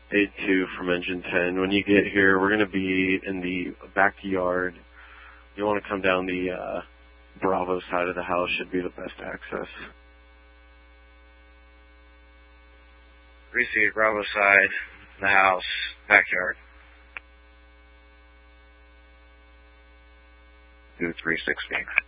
A2 from engine 10. When you get here, we're going to be in the backyard. You want to come down the Bravo side of the house, should be the best access. Receive Bravo side, the house, backyard. 236 me.